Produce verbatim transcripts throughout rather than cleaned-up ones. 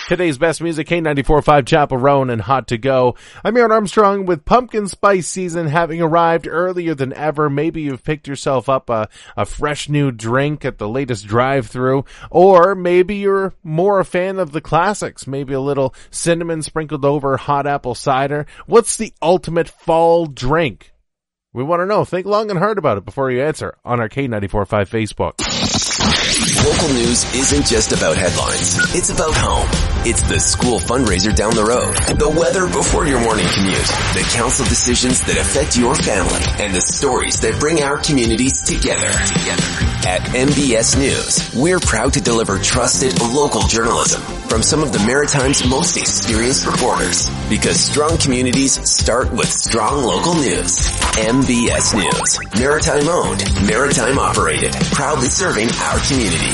Today's best music, K ninety-four point five Chapel Roan and Hot to Go. I'm Aaron Armstrong with pumpkin spice season having arrived earlier than ever. Maybe you've picked yourself up a, a fresh new drink at the latest drive-thru, or maybe you're more a fan of the classics, maybe a little cinnamon sprinkled over hot apple cider. What's the ultimate fall drink? We want to know. Think long and hard about it before you answer on our K ninety-four point five Facebook. Local news isn't just about headlines. It's about home. It's the school fundraiser down the road, the weather before your morning commute, the council decisions that affect your family, and the stories that bring our communities together. Together. At M B S News, we're proud to deliver trusted local journalism from some of the Maritime's most experienced reporters. Because strong communities start with strong local news. M B S News. Maritime owned, Maritime operated. Proudly serving our communities.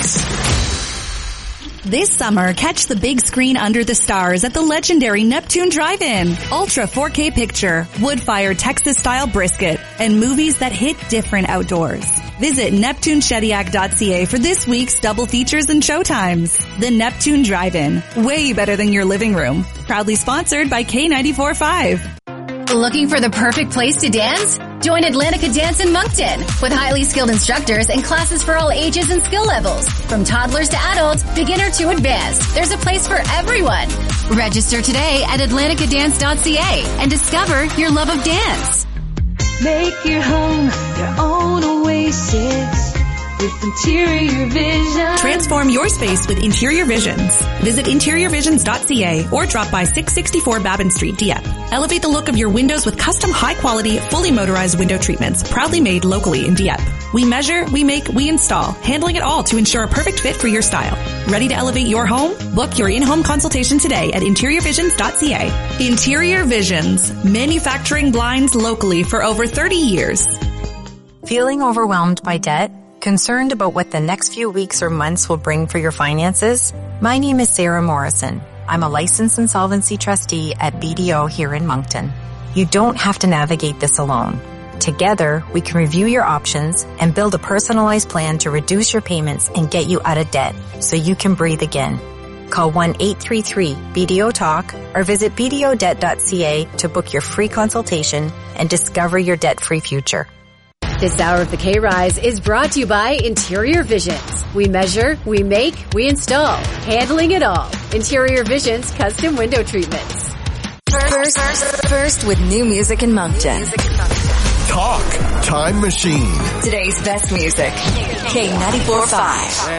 This summer, catch the big screen under the stars at the legendary Neptune Drive-In. Ultra four K picture, wood-fired Texas-style brisket, and movies that hit different outdoors. Visit Neptune Shediac dot C A for this week's double features and showtimes. The Neptune Drive-In. Way better than your living room. Proudly sponsored by K ninety-four point five. Looking for the perfect place to dance? Join Atlantica Dance in Moncton with highly skilled instructors and classes for all ages and skill levels. From toddlers to adults, beginner to advanced, there's a place for everyone. Register today at Atlantica Dance dot C A and discover your love of dance. Make your home your own oasis with Interior Vision. Transform your space with Interior Visions. Visit Interior Visions dot C A or drop by six sixty-four Babin Street, Dieppe. Elevate the look of your windows with custom high-quality, fully motorized window treatments, proudly made locally in Dieppe. We measure, we make, we install, handling it all to ensure a perfect fit for your style. Ready to elevate your home? Book your in-home consultation today at Interior Visions dot C A. Interior Visions, manufacturing blinds locally for over thirty years. Feeling overwhelmed by debt? Concerned about what the next few weeks or months will bring for your finances? My name is Sarah Morrison. I'm a licensed insolvency trustee at B D O here in Moncton. You don't have to navigate this alone. Together, we can review your options and build a personalized plan to reduce your payments and get you out of debt so you can breathe again. Call one eight three three B D O talk or visit B D O debt dot C A to book your free consultation and discover your debt-free future. This hour of the K-Rise is brought to you by Interior Visions. We measure, we make, we install. Handling it all. Interior Visions Custom Window Treatments. First, first, first with new music in Moncton. Talk Time Machine. Today's best music. K ninety-four point five.